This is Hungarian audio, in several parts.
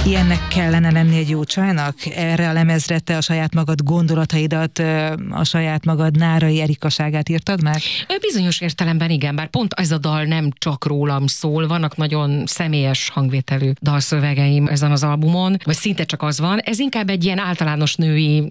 Ilyennek kellene lenni egy jó csajnak? Erre a lemezre te a saját magad gondolataidat, a saját magad nárai erikaságát írtad meg? Bizonyos értelemben igen, bár pont ez a dal nem csak rólam szól, vannak nagyon személyes hangvételű dalszövegeim ezen az albumon, vagy szinte csak az van. Ez inkább egy ilyen általános női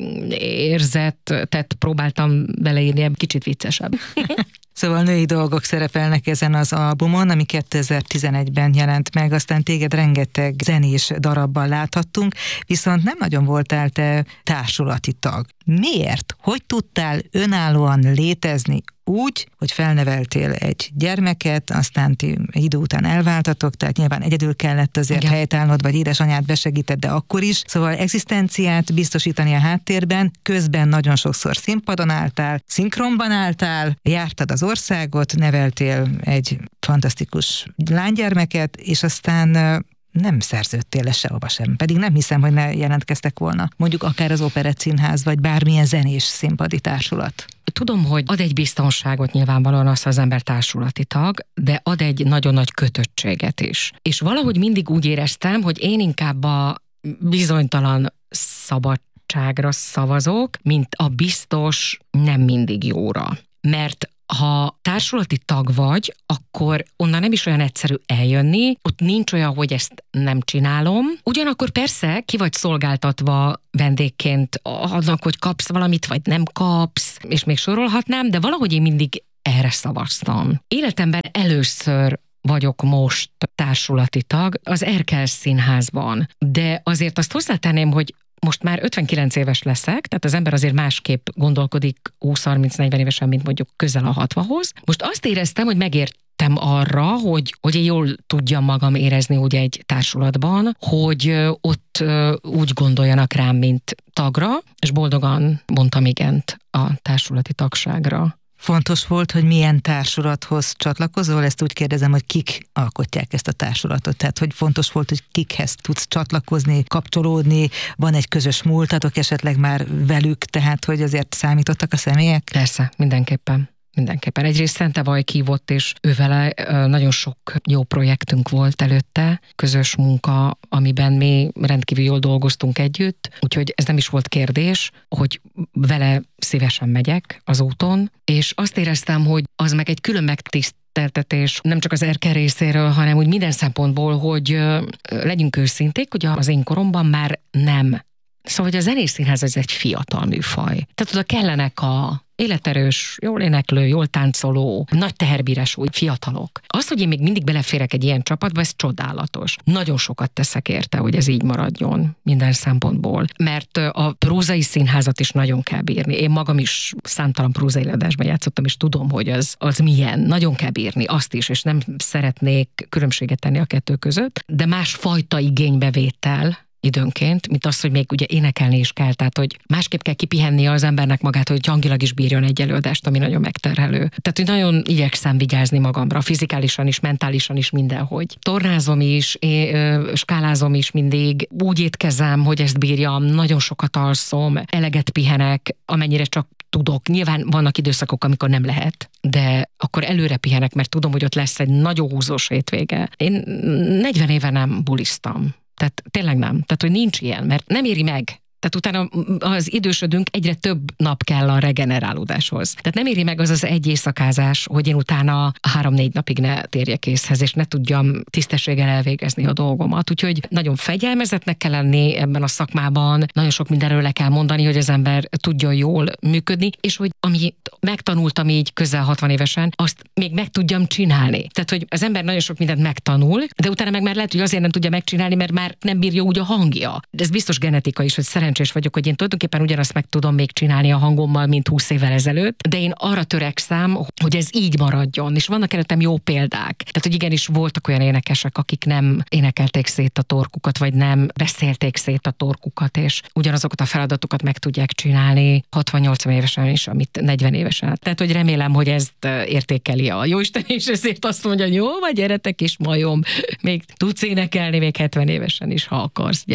érzetet próbáltam beleírni, kicsit viccesebb. Szóval női dolgok szerepelnek ezen az albumon, ami 2011-ben jelent meg, aztán téged rengeteg zenés darabban láthattunk, viszont nem nagyon voltál te társulati tag. Miért? Hogy tudtál önállóan létezni úgy, hogy felneveltél egy gyermeket, aztán ti egy idő után elváltatok, tehát nyilván egyedül kellett azért helytállnod, vagy édesanyád besegített, de akkor is. Szóval egzisztenciát biztosítani a háttérben, közben nagyon sokszor színpadon álltál, szinkronban álltál, jártad az országot, neveltél egy fantasztikus lánygyermeket, és aztán nem szerződtél le sehova sem. Pedig nem hiszem, hogy ne jelentkeztek volna. Mondjuk akár az Operett Színház, vagy bármilyen zenés színpadi társulat. Tudom, hogy ad egy biztonságot nyilvánvalóan az ember társulati tag, de ad egy nagyon nagy kötöttséget is. És valahogy mindig úgy éreztem, hogy én inkább a bizonytalan szabadságra szavazok, mint a biztos nem mindig jóra. Mert ha társulati tag vagy, akkor onnan nem is olyan egyszerű eljönni, ott nincs olyan, hogy ezt nem csinálom. Ugyanakkor persze ki vagy szolgáltatva vendégként annak, hogy kapsz valamit, vagy nem kapsz, és még sorolhatnám, de valahogy én mindig erre szavaztam. Életemben először vagyok most társulati tag az Erkel Színházban, de azért azt hozzátenném, hogy most már 59 éves leszek, tehát az ember azért másképp gondolkodik 20-30-40 évesen, mint mondjuk közel a 60-hoz. Most azt éreztem, hogy megértem arra, hogy én jól tudjam magam érezni úgy egy társulatban, hogy ott úgy gondoljanak rám, mint tagra, és boldogan mondtam igent a társulati tagságra. Fontos volt, hogy milyen társulathoz csatlakozol? Ezt úgy kérdezem, hogy kik alkotják ezt a társulatot. Tehát, hogy fontos volt, hogy kikhez tudsz csatlakozni, kapcsolódni, van egy közös múltatok esetleg már velük, tehát, hogy azért számítottak a személyek? Persze, mindenképpen. Egyrészt Szente Vajk hívott, és ővele nagyon sok jó projektünk volt előtte, közös munka, amiben mi rendkívül jól dolgoztunk együtt, úgyhogy ez nem is volt kérdés, hogy vele szívesen megyek az úton, és azt éreztem, hogy az meg egy külön megtiszteltetés, nem csak az Erkel részéről, hanem úgy minden szempontból, hogy legyünk őszinték, hogy az én koromban már nem. Szóval, hogy a Zenés Színház ez egy fiatal műfaj. Tehát oda kellenek a életerős, jól éneklő, jól táncoló, nagy teherbírású fiatalok. Az, hogy én még mindig beleférek egy ilyen csapatba, ez csodálatos. Nagyon sokat teszek érte, hogy ez így maradjon minden szempontból. Mert a prózai színházat is nagyon kell bírni. Én magam is számtalan prózai előadásban játszottam, és tudom, hogy az milyen. Nagyon kell bírni azt is, és nem szeretnék különbséget tenni a kettő között, de másfajta igénybevétel időnként, mint az, hogy még ugye énekelni is kell, tehát hogy másképp kell kipihennie az embernek magát, hogy hangilag is bírjon egy előadást, ami nagyon megterhelő. Tehát, hogy nagyon igyekszem vigyázni magamra, fizikálisan is, mentálisan is, mindenhogy. Tornázom is, skálázom is mindig, úgy étkezem, hogy ezt bírjam, nagyon sokat alszom, eleget pihenek, amennyire csak tudok. Nyilván vannak időszakok, amikor nem lehet, de akkor előre pihenek, mert tudom, hogy ott lesz egy nagyon húzós hétvége. Én 40 éve nem buliztam. Tehát tényleg nem. Tehát, hogy nincs ilyen, mert nem éri meg. Tehát utána az idősödünk, egyre több nap kell a regenerálódáshoz. Tehát nem éri meg az egy éjszakázás, hogy én utána 3-4 napig ne térjek észhez, és ne tudjam tisztességgel elvégezni a dolgomat. Úgyhogy nagyon fegyelmezetnek kell lenni ebben a szakmában, nagyon sok mindenről le kell mondani, hogy az ember tudjon jól működni, és hogy amit megtanultam így közel 60 évesen, azt még meg tudjam csinálni. Tehát, hogy az ember nagyon sok mindent megtanul, de utána meg már lehet, hogy azért nem tudja megcsinálni, mert már nem bírja úgy a hangja. De ez biztos genetika is, hogy szerencsés vagyok, hogy én tulajdonképpen ugyanazt meg tudom még csinálni a hangommal, mint 20 évvel ezelőtt, de én arra törekszem, hogy ez így maradjon, és vannak előttem jó példák. Tehát, hogy igenis voltak olyan énekesek, akik nem énekelték szét a torkukat, vagy nem beszélték szét a torkukat, és ugyanazokat a feladatokat meg tudják csinálni 60-80 évesen is, amit 40 évesen. Tehát, hogy remélem, hogy ezt értékeli a Jóisten, és ezért azt mondja, hogy jó, vagy gyeretek is majom, még tudsz énekelni még 70 évesen is, ha akarsz, gyere.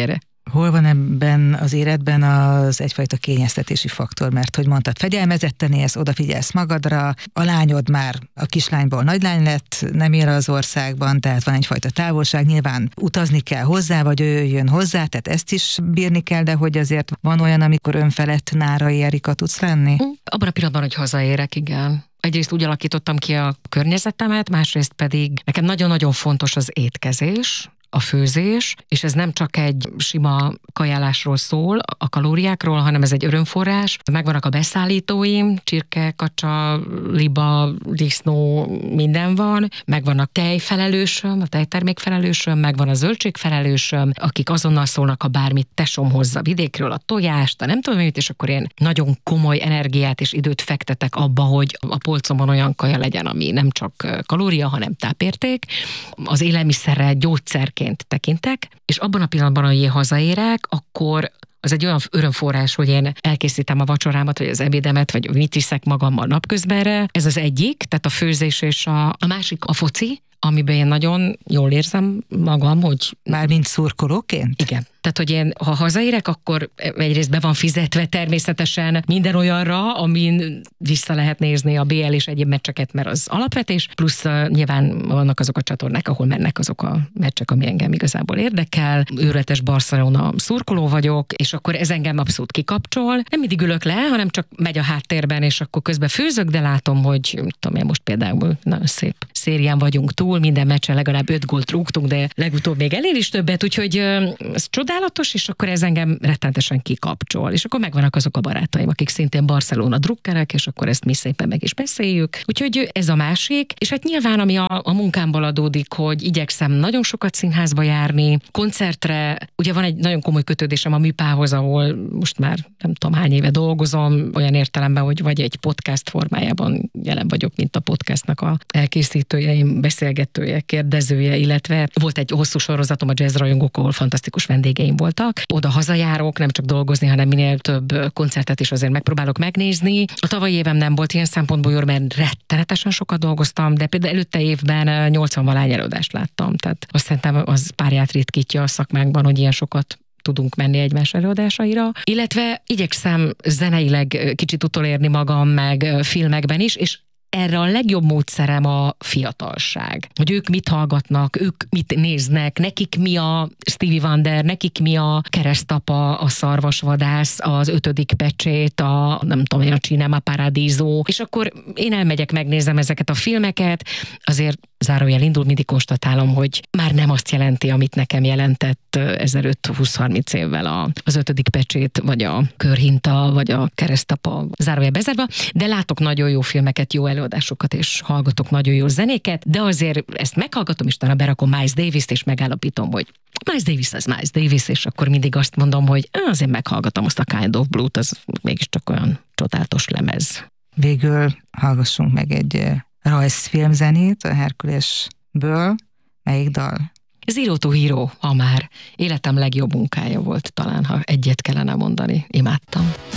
Hol van ebben az életben az egyfajta kényeztetési faktor? Mert hogy mondtad, fegyelmezetten élsz, odafigyelsz magadra, a lányod már a kislányból nagylány lett, nem él az országban, tehát van egyfajta távolság, nyilván utazni kell hozzá, vagy ő jön hozzá, tehát ezt is bírni kell, de hogy azért van olyan, amikor önfelett Nárai Erika tudsz lenni? Abban a pillanatban, hogy hazaérek, igen. Egyrészt úgy alakítottam ki a környezetemet, másrészt pedig nekem nagyon-nagyon fontos az étkezés, a főzés, és ez nem csak egy sima kajálásról szól, a kalóriákról, hanem ez egy örömforrás. Megvannak a beszállítóim, csirke, kacsa, liba, disznó, minden van. Megvan a tejfelelősöm, a tejtermékfelelősöm, megvan a zöldségfelelősöm, akik azonnal szólnak, ha bármit tesom hozza vidékről, a tojást, nem tudom mit, és akkor én nagyon komoly energiát és időt fektetek abba, hogy a polcomon olyan kaja legyen, ami nem csak kalória, hanem tápérték. Az élelmiszerre gyógyszerként tekintek, és abban a pillanatban, hogy én hazaérek, akkor az egy olyan örömforrás, hogy én elkészítem a vacsorámat, vagy az ebédemet, vagy mit viszek magammal napközbenre. Ez az egyik, tehát a főzés, és a másik a foci, amiben én nagyon jól érzem magam, hogy... Mármint szurkolóként? Igen. Tehát, hogy én, ha hazaérek, akkor egyrészt be van fizetve természetesen minden olyanra, amin vissza lehet nézni a BL és egyéb meccseket, mert az alapvetés, plusz nyilván vannak azok a csatornák, ahol mennek azok a meccsek, ami engem igazából érdekel. Őrületes Barcelona szurkoló vagyok, és akkor ez engem abszolút kikapcsol. Nem mindig ülök le, hanem csak megy a háttérben, és akkor közben főzök, de látom, hogy tudom én, most például nagyon szép szérián vagyunk túl, minden meccsen legalább 5 gólt rúgtunk, de legutóbb még ennél is többet, úgyhogy ez csodálatos, és akkor ez engem rettenetesen kikapcsol. És akkor megvannak azok a barátaim, akik szintén Barcelona drukkerek, és akkor ezt mi szépen meg is beszéljük. Úgyhogy ez a másik, és hát nyilván ami a munkámból adódik, hogy igyekszem nagyon sokat színházba járni, koncertre, ugye van egy nagyon komoly kötődésem a Műpához, ahol most már nem tudom hány éve dolgozom, olyan értelemben, hogy vagy egy podcast formájában jelen vagyok, mint a podcastnak a elkészítője, beszélgetője, kérdezője, illetve volt egy hosszú sorozatom a jazzrajongók, ahol fantasztikus vendégeim voltak. Oda hazajárok, nem csak dolgozni, hanem minél több koncertet is azért megpróbálok megnézni. A tavalyi évem nem volt ilyen szempontból jó, mert rettenetesen sokat dolgoztam, de például előtte évben 80 valány előadást láttam. Tehát azt szerintem az párját ritkítja a szakmánkban, hogy ilyen sokat tudunk menni egymás előadásaira, illetve igyekszem zeneileg kicsit utolérni magam, meg filmekben is, és erre a legjobb módszerem a fiatalság. Hogy ők mit hallgatnak, ők mit néznek, nekik mi a Stevie Wonder, nekik mi a Keresztapa, a Szarvasvadász, az 5. pecsét, a nem tudom én, a Cinema Paradiso, és akkor én elmegyek, megnézem ezeket a filmeket, azért zárójel indul, mindig konstatálom, hogy már nem azt jelenti, amit nekem jelentett 15-20-30 évvel az 5. pecsét, vagy a Körhinta, vagy a Keresztapa, zárójel bezárva, de látok nagyon jó filmeket, jó előadásokat, és hallgatok nagyon jó zenéket, de azért ezt meghallgatom, és talán berakom Miles Davis-t, és megállapítom, hogy Miles Davis az Miles Davis, és akkor mindig azt mondom, hogy azért meghallgatom azt a Kind of Blue-t, az mégiscsak olyan csodálatos lemez. Végül hallgassunk meg egy rajzfilmzenét a Herkulesből. Melyik dal? Zero to Hero, ha már életem legjobb munkája volt talán, ha egyet kellene mondani. Imádtam.